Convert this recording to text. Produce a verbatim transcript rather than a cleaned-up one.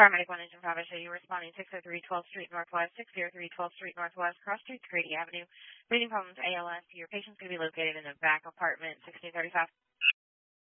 Paramedic one Engine five, I show you responding six oh three twelfth Street Northwest, six oh three twelfth Street Northwest, Cross Street, Grady Avenue. Breathing problems, A L S. Your patient's going to be located in the back apartment, sixteen thirty-five.